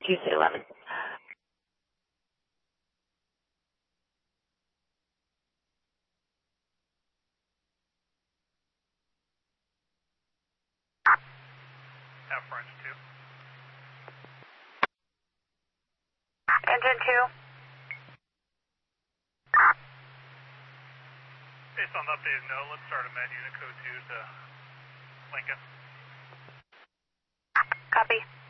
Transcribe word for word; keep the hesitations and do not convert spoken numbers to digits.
Tuesday eleven. Have French two. Engine two. Based on the updated note, let's start a med unit code two to Lincoln. Copy.